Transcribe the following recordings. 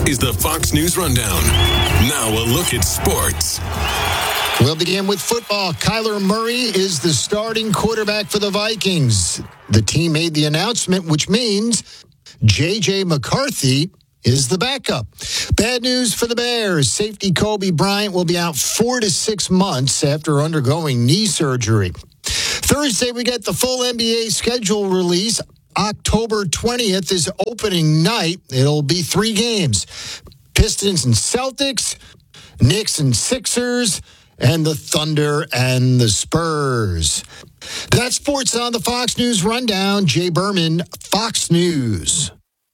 is the Fox News Rundown. Now a look at sports. We'll begin with football. Kyler Murray is the starting quarterback for the Vikings. The team made the announcement, which means J.J. McCarthy is the backup. Bad news for the Bears. Safety Kobe Bryant will be out 4 to 6 months after undergoing knee surgery. Thursday, we get the full NBA schedule release. October 20th is opening night. It'll be 3 games. Pistons and Celtics, Knicks and Sixers, and the Thunder and the Spurs. That's sports on the Fox News Rundown. Jay Berman, Fox News.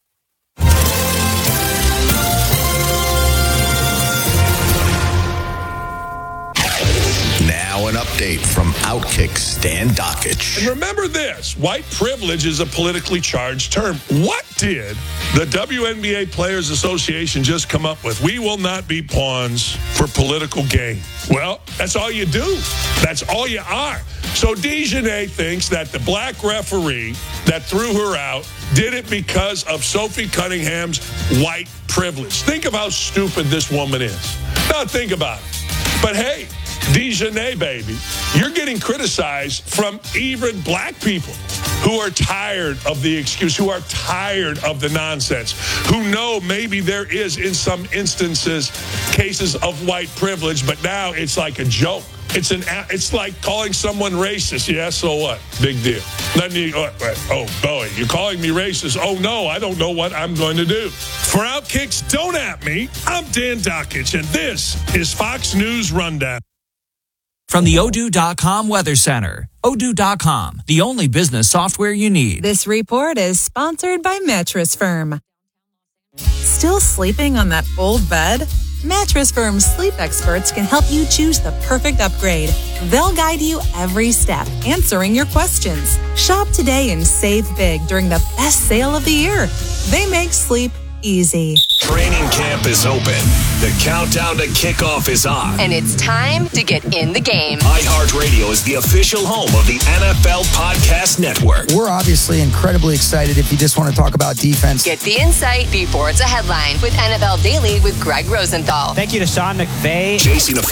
Now an update from Outkick Stan Dockich. And remember this, white privilege is a politically charged term. What did the WNBA Players Association just come up with? We will not be pawns for political gain. Well, that's all you do. That's all you are. So Dejanay thinks that the black referee that threw her out did it because of Sophie Cunningham's white privilege. Think of how stupid this woman is. Now think about it. But hey, Dejanay, baby, you're getting criticized from even black people who are tired of the excuse, who are tired of the nonsense, who know maybe there is, in some instances, cases of white privilege, but now it's like a joke. It's like calling someone racist. Yeah, so what? Big deal. Boy, you're calling me racist. Oh, no, I don't know what I'm going to do. For Outkick's Don't At Me, I'm Dan Dockich, and this is Fox News Rundown. From the Odoo.com Weather Center. Odoo.com, the only business software you need. This report is sponsored by Mattress Firm. Still sleeping on that old bed? Mattress Firm's sleep experts can help you choose the perfect upgrade. They'll guide you every step, answering your questions. Shop today and save big during the best sale of the year. They make sleep easy. Training camp is open. The countdown to kickoff is on. And it's time to get in the game. iHeartRadio is the official home of the NFL Podcast Network. We're obviously incredibly excited if you just want to talk about defense. Get the insight before it's a headline with NFL Daily with Greg Rosenthal. Thank you to Sean McVay. Jason